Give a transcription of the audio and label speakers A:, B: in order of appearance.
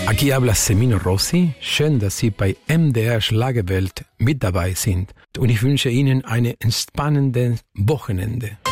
A: Aquí habla Semino Rossi. Schön, dass Sie bei MDR Schlagerwelt mit dabei sind. Und ich wünsche Ihnen eine entspannende Wochenende.